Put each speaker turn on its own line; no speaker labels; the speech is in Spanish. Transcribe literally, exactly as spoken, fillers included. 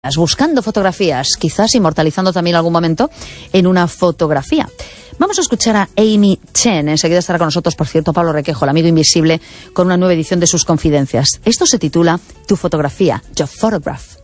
buscando fotografías, quizás inmortalizando también algún momento en una fotografía. Vamos a escuchar a Amy Chen. Enseguida estará con nosotros, por cierto, Pablo Requejo, el amigo invisible, con una nueva edición de sus confidencias. Esto se titula Tu fotografía, Your Photograph.